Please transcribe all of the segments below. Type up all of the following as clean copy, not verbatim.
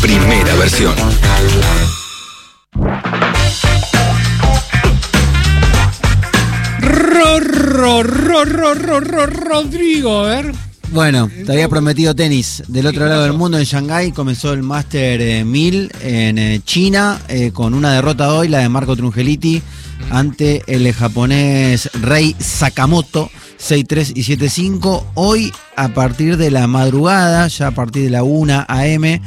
primera versión. Rodrigo, a ver. Bueno, te había prometido tenis. Del otro lado del mundo, en Shanghái, comenzó el Master 1000 en China, con una derrota hoy, la de Marco Trungeliti, ante el japonés Rei Sakamoto, 6-3 y 7-5. Hoy, a partir de la madrugada, ya a partir de la 1 a.m.,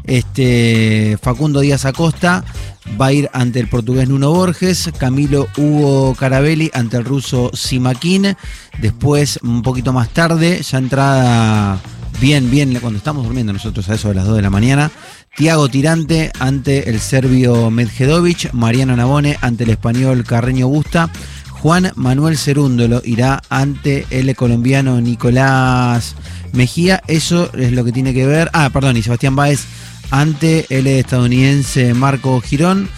Facundo Díaz Acosta va a ir ante el portugués Nuno Borges, Camilo Hugo Carabelli ante el ruso Simakin. Después, un poquito más tarde, ya entrada bien, cuando estamos durmiendo nosotros a eso de las 2 de la mañana, Thiago Tirante ante el serbio Medjedovic, Mariano Navone ante el español Carreño Busta, Juan Manuel Cerúndolo irá ante el colombiano Nicolás Mejía. Eso es lo que tiene que ver. Y Sebastián Báez ante el estadounidense Marco Girón.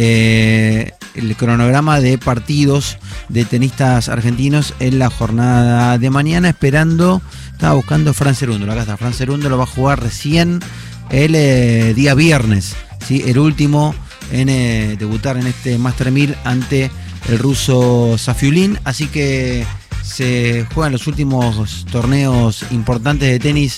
El cronograma de partidos de tenistas argentinos en la jornada de mañana, estaba buscando Fran Cerúndolo. Acá está, Fran Cerúndolo va a jugar recién el día viernes, ¿sí? El último en debutar en este Master 1000 ante el ruso Safiulin. Así que se juegan los últimos torneos importantes de tenis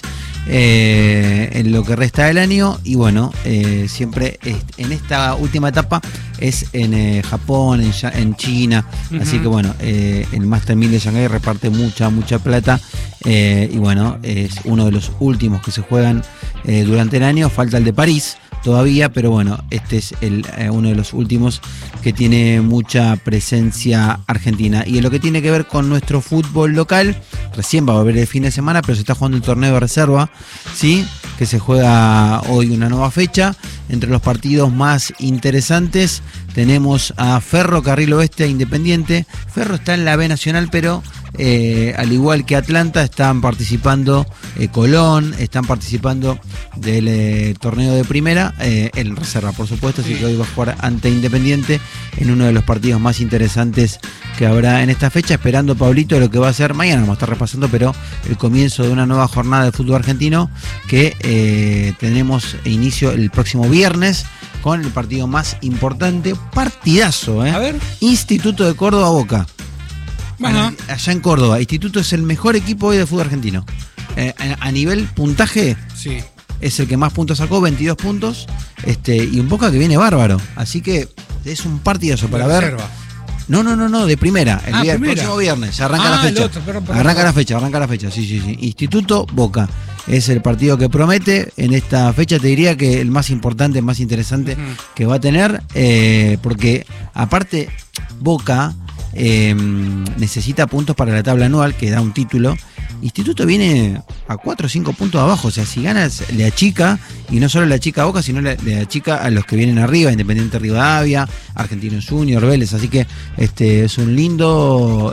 en lo que resta del año. Y bueno, siempre en esta última etapa es en Japón, en China. Uh-huh. Así que bueno, el Master 1000 de Shanghái reparte mucha plata. Y bueno, es uno de los últimos que se juegan durante el año. Falta el de París todavía, pero bueno, este es uno de los últimos que tiene mucha presencia argentina. Y en lo que tiene que ver con nuestro fútbol local, recién va a volver el fin de semana, pero se está jugando el torneo de reserva, ¿sí? Que se juega hoy una nueva fecha. Entre los partidos más interesantes tenemos a Ferro Carril Oeste e Independiente. Ferro está en la B Nacional, pero al igual que Atlanta están participando Colón, están participando del torneo de primera, en reserva por supuesto, así que hoy va a jugar ante Independiente en uno de los partidos más interesantes que habrá en esta fecha, esperando Pablito lo que va a ser mañana. Vamos a estar repasando, pero el comienzo de una nueva jornada de fútbol argentino que tenemos inicio el próximo viernes con el partido más importante, partidazo, A ver. Instituto de Córdoba Boca. Bueno. Allá en Córdoba. Instituto es el mejor equipo hoy de fútbol argentino. A nivel puntaje, sí, es el que más puntos sacó, 22 puntos. Y un Boca que viene bárbaro. Así que es un partidazo para ver. Reserva. No, de primera. El primera. próximo viernes. Ya arranca la fecha. Arranca la fecha. Sí. Instituto Boca. Es el partido que promete. En esta fecha te diría que el más importante, el más interesante que va a tener. Porque aparte, Boca necesita puntos para la tabla anual, que da un título. Instituto viene a 4 o 5 puntos abajo, o sea, si ganas le achica, y no solo le achica a Boca, sino le achica a los que vienen arriba, Independiente Rivadavia, Argentinos Juniors, Vélez, así que es un lindo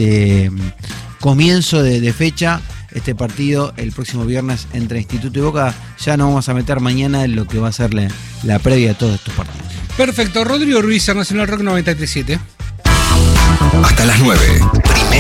comienzo de fecha este partido el próximo viernes entre Instituto y Boca. Ya nos vamos a meter mañana en lo que va a ser la previa de todos estos partidos. Perfecto, Rodrigo Ruiz, Nacional Rock 93.7. Hasta las 9.